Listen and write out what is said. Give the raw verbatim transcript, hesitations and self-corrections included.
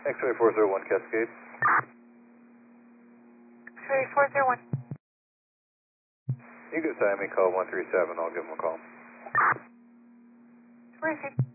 X-ray four zero one Cascade. X-ray four zero one. You can assign me call one three seven, I'll give them a call. Where is he?